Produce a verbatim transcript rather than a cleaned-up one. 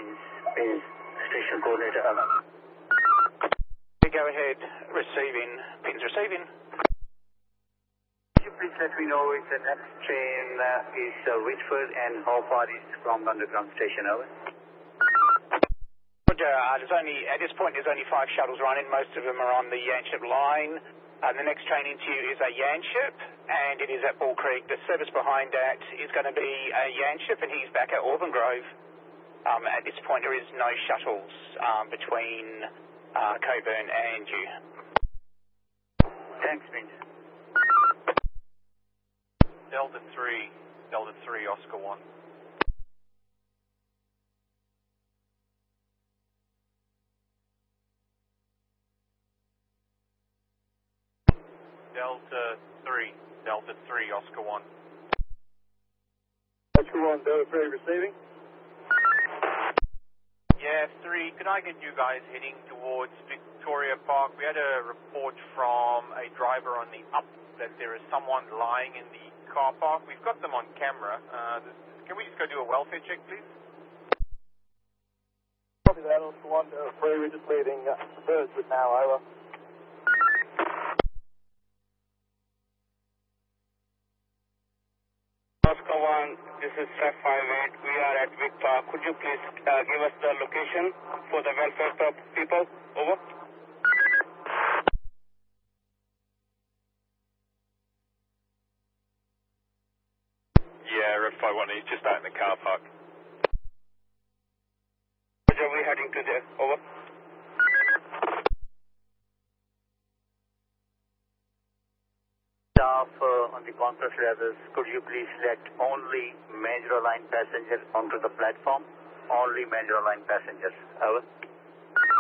Pins, Pins, station coordinator, over. Go ahead, receiving, Pins receiving. Could you please let me know if the next train uh, is uh, Whitford and how far is from the underground station, over? Roger, uh, there's only, at this point there's only five shuttles running, most of them are on the Yanship line. Uh, the next train into you is a Yanship, and it is at Bull Creek. The service behind that is going to be a Yanship, and he's back at Auburn Grove. Um, at this point there is no shuttles um, between uh, Coburn and you. Thanks, Pins. Delta three, Delta three, Oscar one. Delta three, Delta three, Oscar one. Oscar one, Delta three receiving. Yeah, three, could I get you guys heading towards Victoria Park? We had a report from a driver on the up that there is someone lying in the car park. We've got them on camera. Uh, can we just go do a welfare check, please? Copy that, Oscar one, Delta three, we're just leaving uh, Burswood now, over. Oscar one, this is F five eight. We are at Vic Park. Could you please uh, give us the location for the welfare club people? Over. Yeah, F five one, he's just out in the car park. Are we heading to there? Over. Staff uh, on the conference levels, could you please let only major line passengers onto the platform? Only major line passengers, over.